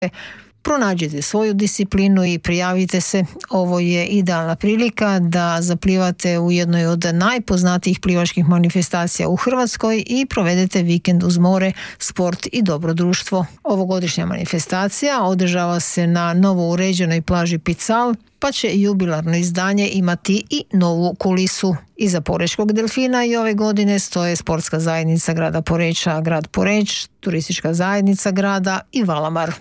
Pronađite svoju disciplinu i prijavite se. Ovo je idealna prilika da zaplivate u jednoj od najpoznatijih plivačkih manifestacija u Hrvatskoj i provedete vikend uz more, sport i dobro društvo. Ovogodišnja manifestacija održava se na novo uređenoj plaži Pical, pa će jubilarno izdanje imati i novu kulisu. Iza Porečkog delfina i ove godine stoje sportska zajednica grada Poreča, grad Poreč, turistička zajednica grada i Valamar.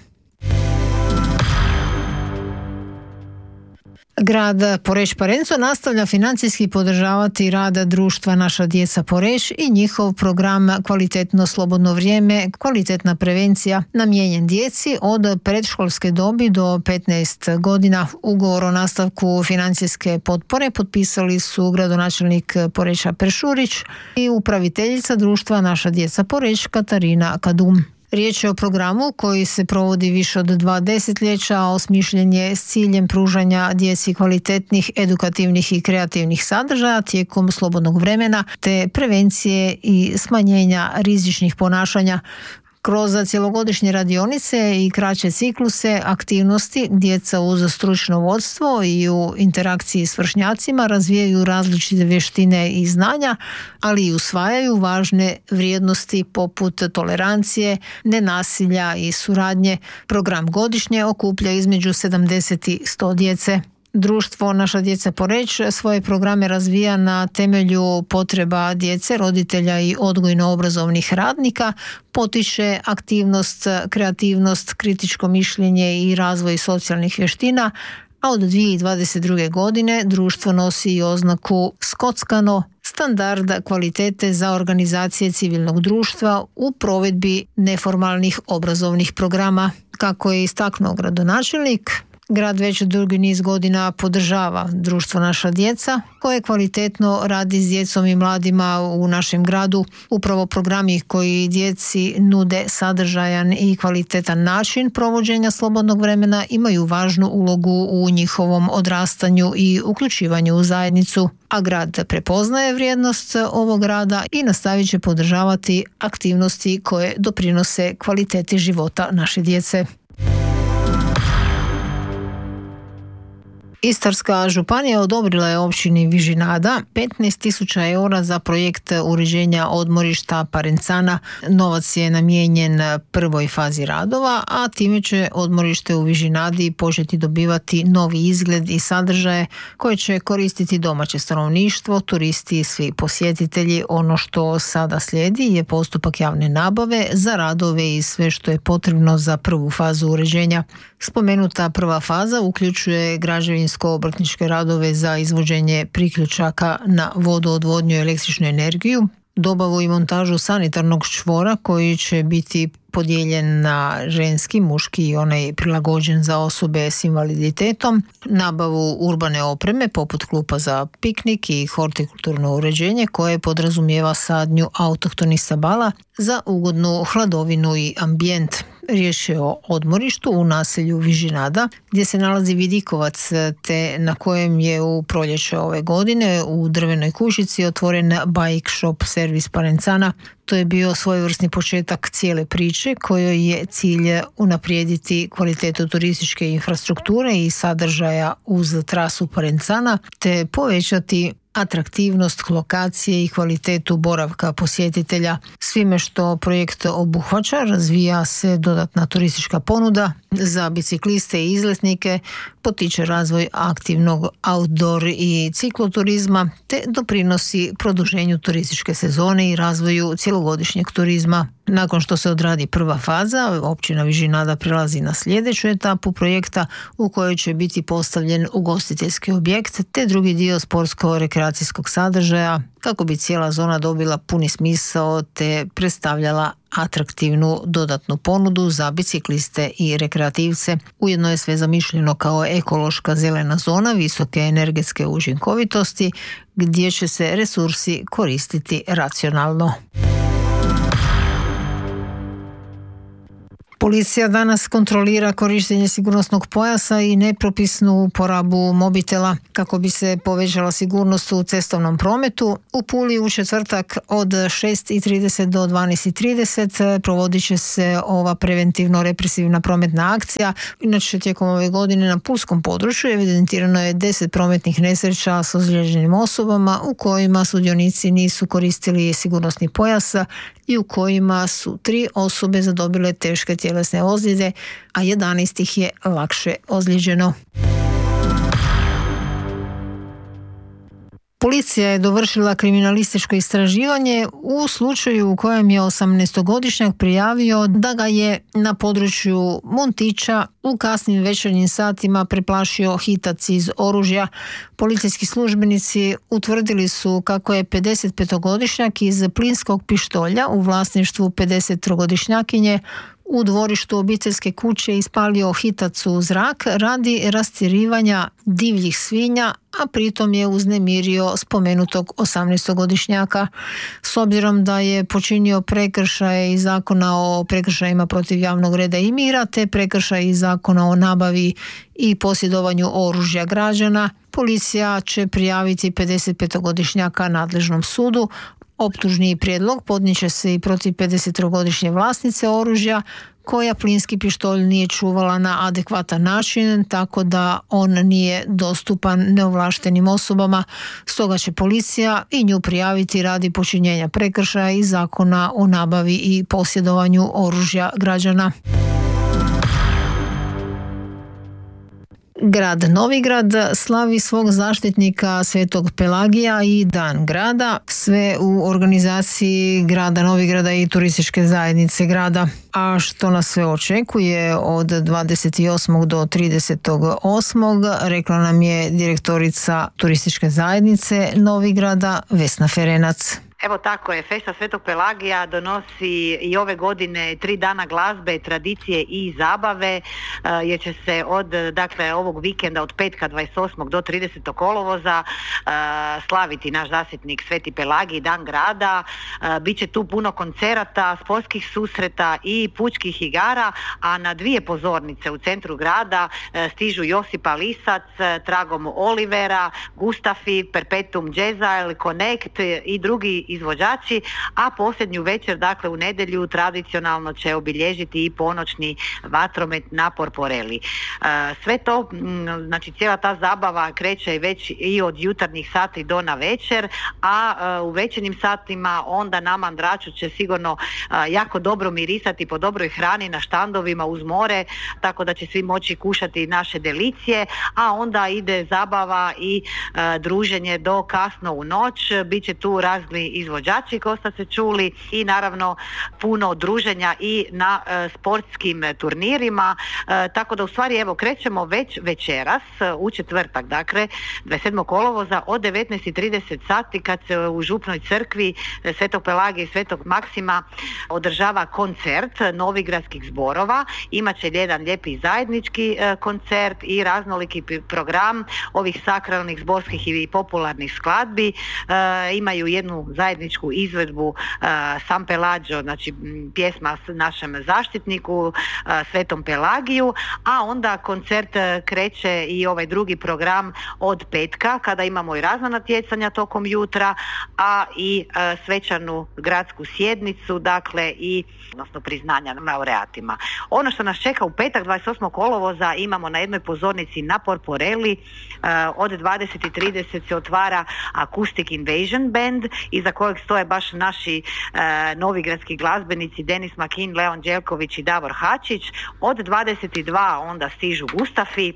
Grad Poreč-Parenco nastavlja financijski podržavati rad društva Naša djeca Poreč i njihov program Kvalitetno slobodno vrijeme, kvalitetna prevencija namijenjen djeci od predškolske dobi do 15 godina. Ugovor o nastavku financijske potpore potpisali su gradonačelnik Poreča Peršurić i upraviteljica društva Naša djeca Poreč Katarina Kadum. Riječ je o programu koji se provodi više od 2 desetljeća, a osmišljen je s ciljem pružanja djeci kvalitetnih, edukativnih i kreativnih sadržaja tijekom slobodnog vremena te prevencije i smanjenja rizičnih ponašanja. Kroz cjelogodišnje radionice i kraće cikluse aktivnosti djeca uz stručno vodstvo i u interakciji s vršnjacima razvijaju različite vještine i znanja, ali i usvajaju važne vrijednosti poput tolerancije, nenasilja i suradnje. Program godišnje okuplja između 70 i 100 djece. Društvo Naša djeca Poreč svoje programe razvija na temelju potreba djece, roditelja i odgojno-obrazovnih radnika, potiče aktivnost, kreativnost, kritičko mišljenje i razvoj socijalnih vještina, a od 2022. godine društvo nosi i oznaku Skockano, standard kvalitete za organizacije civilnog društva u provedbi neformalnih obrazovnih programa. Kako je istaknuo gradonačelnik, grad već dugi niz godina podržava društvo Naša djeca koje kvalitetno radi s djecom i mladima u našem gradu. Upravo programi koji djeci nude sadržajan i kvalitetan način provođenja slobodnog vremena imaju važnu ulogu u njihovom odrastanju i uključivanju u zajednicu. A grad prepoznaje vrijednost ovog rada i nastavit će podržavati aktivnosti koje doprinose kvaliteti života naše djece. Istarska županija odobrila je općini Vižinada 15.000 eura za projekt uređenja odmorišta Parencana. Novac je namijenjen prvoj fazi radova, a time će odmorište u Vižinadi početi dobivati novi izgled i sadržaje koje će koristiti domaće stanovništvo, turisti i svi posjetitelji. Ono što sada slijedi je postupak javne nabave za radove i sve što je potrebno za prvu fazu uređenja. Spomenuta prva faza uključuje građevinsko-obrtničke radove za izvođenje priključaka na vodoodvodnju i električnu energiju, dobavu i montažu sanitarnog čvora koji će biti podijeljen na ženski, muški i onaj prilagođen za osobe s invaliditetom, nabavu urbane opreme poput klupa za piknik i hortikulturno uređenje koje podrazumijeva sadnju autohtonih stabala za ugodnu hladovinu i ambijent. Riječ je o odmorištu u naselju Vižinada gdje se nalazi vidikovac te na kojem je u proljeće ove godine u drvenoj kućici otvoren bike shop servis Parencana. To je bio svojevrsni početak cijele priče kojoj je cilj unaprijediti kvalitetu turističke infrastrukture i sadržaja uz trasu Parencana te povećati atraktivnost lokacije i kvalitetu boravka posjetitelja. Svime što projekt obuhvaća razvija se dodatna turistička ponuda za bicikliste i izletnike, potiče razvoj aktivnog outdoor i cikloturizma te doprinosi produženju turističke sezone i razvoju cjelogodišnjeg turizma. Nakon što se odradi prva faza, općina Vižinada prelazi na sljedeću etapu projekta u kojoj će biti postavljen ugostiteljski objekt te drugi dio sportsko-rekreacijskog sadržaja kako bi cijela zona dobila puni smisao te predstavljala atraktivnu dodatnu ponudu za bicikliste i rekreativce. Ujedno je sve zamišljeno kao ekološka zelena zona visoke energetske učinkovitosti gdje će se resursi koristiti racionalno. Policija danas kontrolira korištenje sigurnosnog pojasa i nepropisnu uporabu mobitela kako bi se povećala sigurnost u cestovnom prometu. U Puli u četvrtak od 6:30 do 12:30 provodit će se ova preventivno-represivna prometna akcija. Inače, tijekom ove godine na pulskom području evidentirano je 10 prometnih nesreća s ozlijeđenim osobama u kojima sudionici nisu koristili sigurnosni pojas i u kojima su 3 osobe zadobile teške tjelesne ozljede, a 11 ih je lakše ozlijeđeno. Policija je dovršila kriminalističko istraživanje u slučaju u kojem je 18-godišnjak prijavio da ga je na području Montića u kasnim večernjim satima preplašio hitac iz oružja. Policijski službenici utvrdili su kako je 55-godišnjak iz plinskog pištolja u vlasništvu 53-godišnjakinje u dvorištu obiteljske kuće ispalio hitac u zrak radi rastjerivanja divljih svinja, a pritom je uznemirio spomenutog 18-godišnjaka. S obzirom da je počinio prekršaje iz Zakona o prekršajima protiv javnog reda i mira te prekršaj iz Zakona o nabavi i posjedovanju oružja građana, policija će prijaviti 55-godišnjaka nadležnom sudu. Optužni prijedlog podnijet će se i protiv 53-godišnje vlasnice oružja koja plinski pištolj nije čuvala na adekvatan način, tako da on nije dostupan neovlaštenim osobama. Stoga će policija i nju prijaviti radi počinjenja prekršaja iz Zakona o nabavi i posjedovanju oružja građana. Grad Novigrad slavi svog zaštitnika Svetog Pelagija i Dan grada, sve u organizaciji grada Novigrada i turističke zajednice grada. A što nas sve očekuje od 28. do 38. rekla nam je direktorica turističke zajednice Novigrada Vesna Ferenac. Evo tako je, Festa Svetog Pelagija donosi i ove godine 3 dana glazbe, tradicije i zabave, jer će se od ovog vikenda od petka 28. do 30. kolovoza slaviti naš zaštitnik Sveti Pelagij, Dan grada. Biće tu puno koncerata, sportskih susreta i pučkih igara, a na 2 pozornice u centru grada stižu Josipa Lisac, tragom Olivera, Gustafi, Perpetuum Jezzail, Connect i drugi izvođači, a posljednju večer, u nedjelju, tradicionalno će obilježiti i ponoćni vatromet na Porporeli. Sve to, cijela ta zabava kreće već i od jutarnjih sati do na večer, a u večernjim satima onda na Mandraču će sigurno jako dobro mirisati po dobroj hrani na štandovima uz more, tako da će svi moći kušati naše delicije, a onda ide zabava i druženje do kasno u noć. Biće tu razni izvođači, kao ste se čuli, i naravno puno druženja i na sportskim turnirima, tako da u stvari krećemo već večeras u četvrtak, 27. kolovoza od 19:30 sati kad se u Župnoj crkvi Svetog Pelagija i Svetog Maksima održava koncert novigradskih zborova. Imaće jedan lijepi zajednički koncert i raznoliki program ovih sakralnih, zborskih i popularnih skladbi. Imaju jednu zajedničku izvedbu San Pelagio, pjesma našem zaštitniku Svetom Pelagiju, a onda koncert kreće i ovaj drugi program od petka kada imamo i razna natjecanja tokom jutra, a i svečanu gradsku sjednicu, odnosno priznanja laureatima. Ono što nas čeka u petak 28. kolovoza imamo na jednoj pozornici na Porporeli od 20:30 se otvara Acoustic Invasion Band, iza kojeg stoje baš naši novigradski glazbenici Denis Makin, Leon Đelković i Davor Hačić. Od 22 onda stižu Gustafi,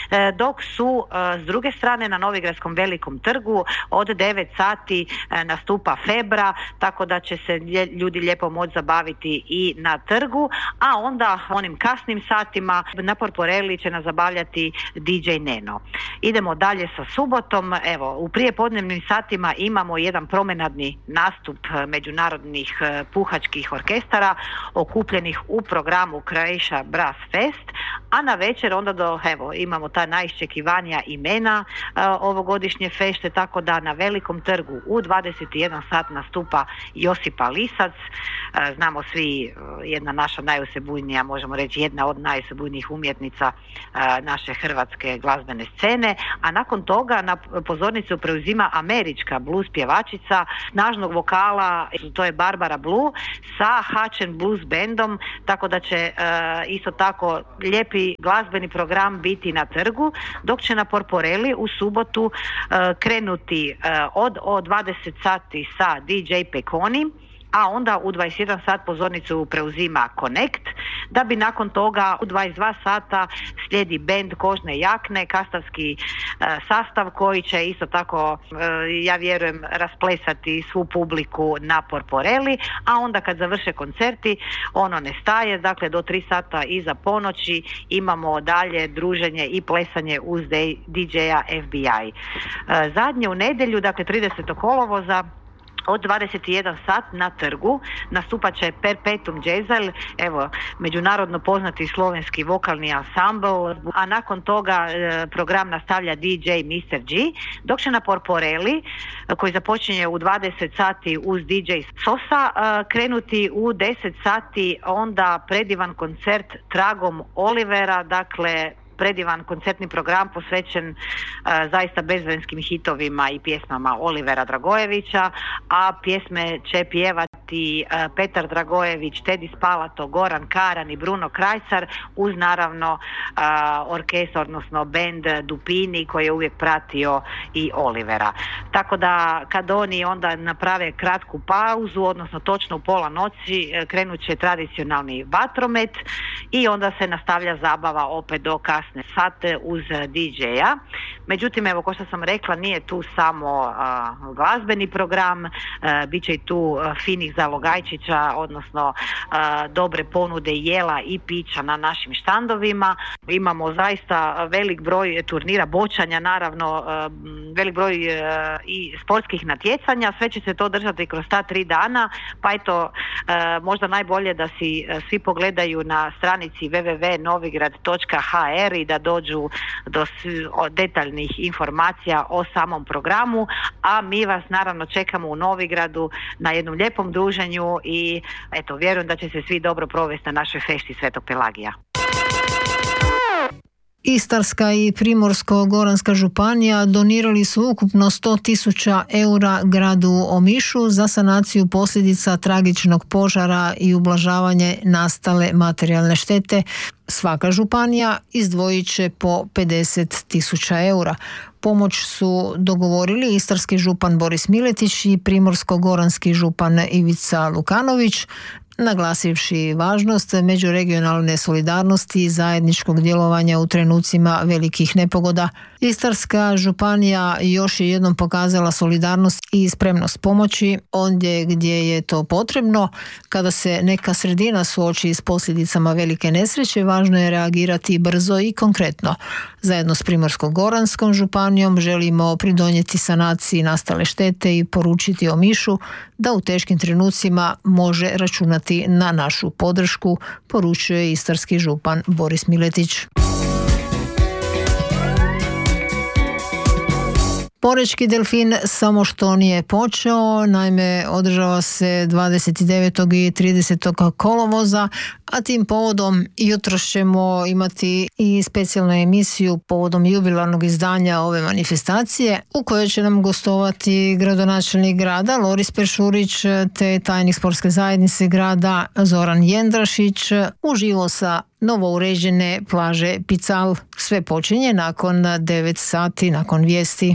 dok su s druge strane na Novigradskom velikom trgu od 9 sati nastupa Febra, tako da će se ljudi lijepo moći zabaviti i na trgu, a onda onim kasnim satima na Porporeli će nas zabavljati DJ Neno. Idemo dalje sa subotom. U prijepodnevnim satima imamo jedan promenadni nastup međunarodnih puhačkih orkestara okupljenih u programu Croatia Brass Fest, a na večer onda imamo ta najiščekivanija imena ovogodišnje fešte, tako da na Velikom trgu u 21 sat nastupa Josipa Lisac, znamo svi, jedna naša najosebujnija, možemo reći jedna od najosebujnijih umjetnica naše hrvatske glazbene scene, a nakon toga na pozornicu preuzima američka blues pjevačica snažnog vokala, to je Barbara Blue sa Hutch and Blues bandom, tako da će isto tako lijepi glazbeni program biti na trgu, dok će na Porporelli u subotu krenuti od 20 sati sa DJ Peconi, a onda u 21 sat pozornicu preuzima Connect, da bi nakon toga u 22 sata slijedi band Kožne jakne, kastavski sastav koji će isto tako, ja vjerujem, rasplesati svu publiku na Porporelli, a onda kad završe koncerti ono ne staje, dakle do 3 sata iza ponoći imamo dalje druženje i plesanje uz DJ-a FBI. Zadnje u nedjelju, dakle 30. kolovoza, od 21 sat na trgu nastupat će Perpetuum Jezal, međunarodno poznati slovenski vokalni ansambl, a nakon toga program nastavlja DJ Mr. G, dok će na Porporelli, koji započinje u 20 sati uz DJ Sosa, krenuti u 10 sati onda predivan koncert tragom Olivera, dakle predivan koncertni program posvećen zaista bezvenskim hitovima i pjesmama Olivera Dragojevića, a pjesme će pjevati Petar Dragojević, Tedi Spalato, Goran Karan i Bruno Krajcar, uz naravno orkestar, odnosno bend Dupini koji je uvijek pratio i Olivera. Tako da kad oni onda naprave kratku pauzu, odnosno točno u pola noći krenut će tradicionalni vatromet i onda se nastavlja zabava opet do kasne sate uz DJ-a. Međutim, kao što sam rekla, nije tu samo glazbeni program, bit će i tu finih zalogajčića, odnosno dobre ponude jela i pića na našim štandovima. Imamo zaista velik broj turnira, bočanja, naravno velik broj i sportskih natjecanja. Sve će se to držati kroz ta 3 dana, pa eto, možda najbolje da si svi pogledaju na stranici www.novigrad.hr i da dođu do detaljnih informacija o samom programu, a mi vas naravno čekamo u Novigradu na jednom lijepom druženju i eto, vjerujem da će se svi dobro provesti na našoj fešti Svetog Pelagija. Istarska i Primorsko-goranska županija donirali su ukupno 100.000 eura gradu Omišu za sanaciju posljedica tragičnog požara i ublažavanje nastale materijalne štete. Svaka županija izdvojit će po 50.000 eura. Pomoć su dogovorili istarski župan Boris Miletić i primorsko-goranski župan Ivica Lukanović, naglasivši važnost međuregionalne solidarnosti i zajedničkog djelovanja u trenucima velikih nepogoda. Istarska županija još je jednom pokazala solidarnost i spremnost pomoći ondje gdje je to potrebno. Kada se neka sredina suoči s posljedicama velike nesreće, važno je reagirati brzo i konkretno. Zajedno s Primorsko-goranskom županijom želimo pridonijeti sanaciji nastale štete i poručiti Omišu da u teškim trenucima može računati na našu podršku, poručuje istarski župan Boris Miletić. Porečki delfin samo što nije počeo, naime održava se 29. i 30. kolovoza, a tim povodom jutros ćemo imati i specijalnu emisiju povodom jubilarnog izdanja ove manifestacije, u kojoj će nam gostovati gradonačelnik grada Loris Peršurić te tajnik sportske zajednice grada Zoran Jendrašić uživo sa novouređene plaže Pical. Sve počinje nakon 9 sati, nakon vijesti.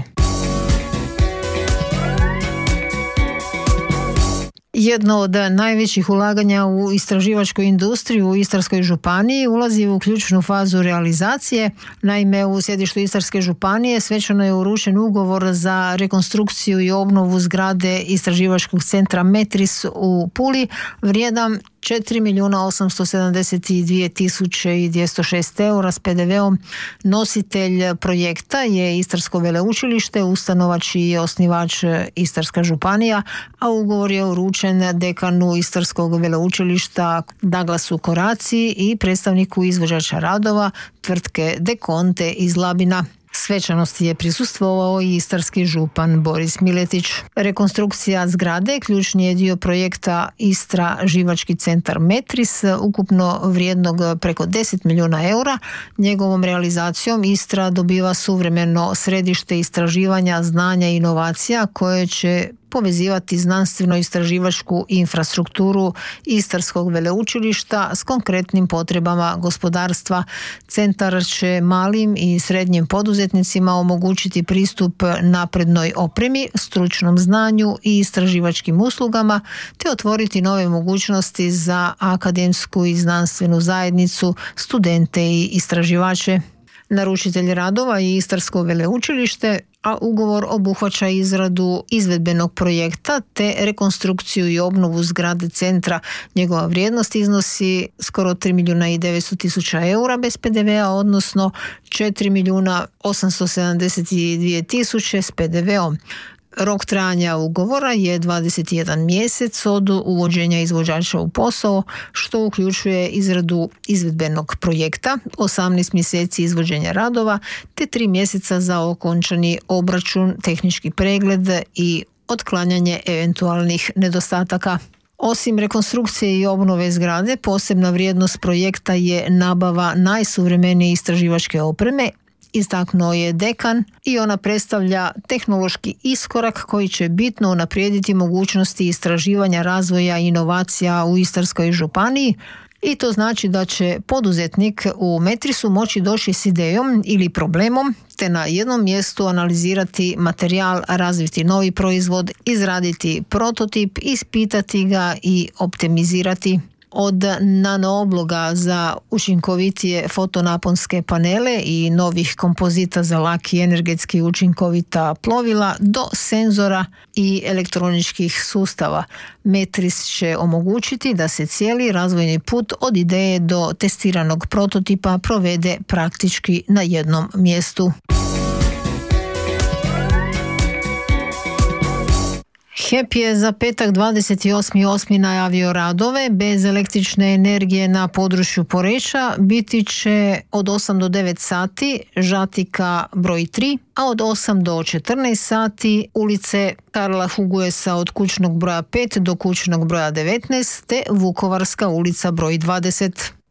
Jedno od najvećih ulaganja u istraživačku industriju u Istarskoj županiji ulazi u ključnu fazu realizacije. Naime, u sjedištu Istarske županije svečano je uručen ugovor za rekonstrukciju i obnovu zgrade Istraživačkog centra Metris u Puli, vrijedan 4.872.206 eura s PDV-om. Nositelj projekta je Istarsko veleučilište, ustanova čiji je osnivač Istarska županija, a ugovor je uručen dekanu Istarskog veleučilišta Douglasu Koraciji i predstavniku izvođača radova tvrtke Dekonte iz Labina. Svečanosti je prisustvovao i istarski župan Boris Miletić. Rekonstrukcija zgrade ključni je dio projekta Istra živački centar Metris, ukupno vrijednog preko 10 milijuna eura. Njegovom realizacijom Istra dobiva suvremeno središte istraživanja, znanja i inovacija koje će povezivati znanstveno-istraživačku infrastrukturu Istarskog veleučilišta s konkretnim potrebama gospodarstva. Centar će malim i srednjim poduzetnicima omogućiti pristup naprednoj opremi, stručnom znanju i istraživačkim uslugama, te otvoriti nove mogućnosti za akademsku i znanstvenu zajednicu, studente i istraživače. Naručitelj radova je Istarsko veleučilište, a ugovor obuhvaća izradu izvedbenog projekta te rekonstrukciju i obnovu zgrade centra. Njegova vrijednost iznosi skoro 3.900.000 eura bez PDV-a, odnosno 4.872.000 s PDV-om. Rok trajanja ugovora je 21 mjesec od uvođenja izvođača u posao, što uključuje izradu izvedbenog projekta, 18 mjeseci izvođenja radova, te 3 mjeseca za okončani obračun, tehnički pregled i otklanjanje eventualnih nedostataka. Osim rekonstrukcije i obnove zgrade, posebna vrijednost projekta je nabava najsuvremenije istraživačke opreme, istaknuo je dekan, i ona predstavlja tehnološki iskorak koji će bitno unaprijediti mogućnosti istraživanja, razvoja i inovacija u Istarskoj županiji. I to znači da će poduzetnik u Metrisu moći doći s idejom ili problemom, te na jednom mjestu analizirati materijal, razviti novi proizvod, izraditi prototip, ispitati ga i optimizirati. Od nanoobloga za učinkovitije fotonaponske panele i novih kompozita za laki energetski učinkovita plovila do senzora i elektroničkih sustava. Metris će omogućiti da se cijeli razvojni put od ideje do testiranog prototipa provede praktički na jednom mjestu. HEP je za petak 28.8. najavio radove bez električne energije na području Poreča. Biti će od 8 do 9 sati Žatika broj 3, a od 8 do 14 sati ulice Karla Huguesa od kućnog broja 5 do kućnog broja 19, te Vukovarska ulica broj 20.